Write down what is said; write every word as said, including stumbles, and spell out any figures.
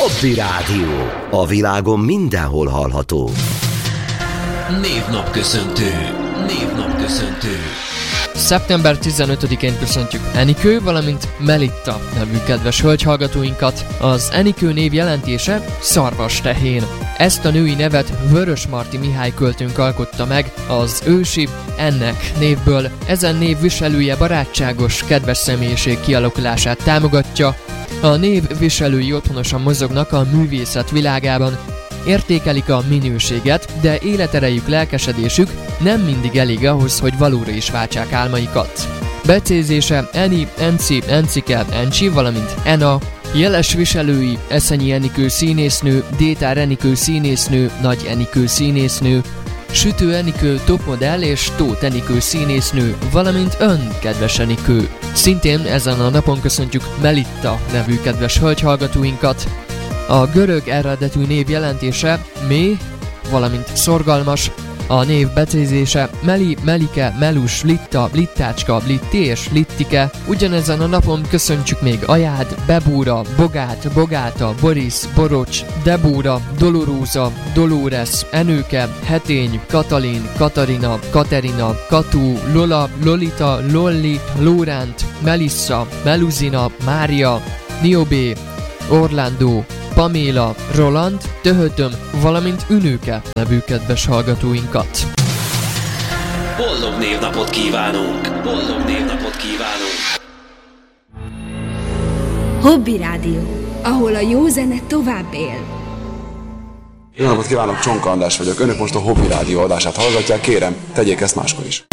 Hobby Rádió. A világon mindenhol hallható. Névnapköszöntő. Névnapköszöntő. szeptember tizenötödikén köszöntjük Enikő, valamint Melitta nevű kedves hölgyhallgatóinkat. Az Enikő név jelentése szarvastehén. Ezt a női nevet Vörösmarty Mihály költőnk alkotta meg az ősi ennek névből. Ezen név viselője barátságos, kedves személyiség kialakulását támogatja. A név viselői otthonosan mozognak a művészet világában, értékelik a minőséget, de életerejük, lelkesedésük nem mindig elég ahhoz, hogy valóra is váltsák álmaikat. Becézése Eni, Enci, Encike, Encsi, valamint Ena. Jeles viselői Eszenyi Enikő színésznő, Détár Enikő színésznő, Nagy Enikő színésznő, Sütő Enikő topmodell és Tóth Enikő színésznő, valamint ön, kedves Enikő. Szintén ezen a napon köszöntjük Melitta nevű kedves hölgyhallgatóinkat. A görög eredetű név jelentése mély, valamint szorgalmas, a név becézése Meli, Melike, Melus, Litta, Littácska, Litti és Littike. Ugyanezen a napon köszöntjük még Ajád, Bebúra, Bogát, Bogáta, Boris, Borocs, Debúra, Doloróza, Dolores, Enőke, Hetény, Katalin, Katarina, Katerina, Katú, Lola, Lolita, Lolli, Lóránt, Melissa, Meluzina, Mária, Niobé, Orlando, Paméla, Roland, Töhötöm, valamint Ünőke nevű kedves hallgatóinkat. Boldog névnapot kívánunk! Boldog névnapot kívánunk! Hobby Rádió, ahol a jó zene tovább él. Jó napot kívánok, Csonka András vagyok. Önök most a Hobby Rádió adását hallgatják, kérem, tegyék ezt máskor is.